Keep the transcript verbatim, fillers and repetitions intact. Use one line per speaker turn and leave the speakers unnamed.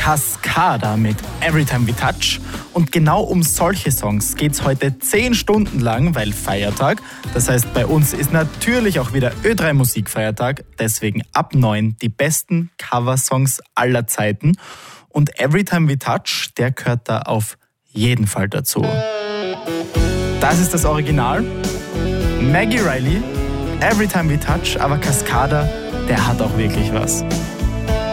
Cascada mit Everytime We Touch. Und genau um solche Songs geht's heute zehn Stunden lang, weil Feiertag. Das heißt, bei uns ist natürlich auch wieder Ö drei Musikfeiertag. Deswegen ab neun die besten Coversongs aller Zeiten. Und Everytime We Touch, der gehört da auf jeden Fall dazu. Das ist das Original. Maggie Reilly, Everytime We Touch, aber Cascada, der hat auch wirklich was.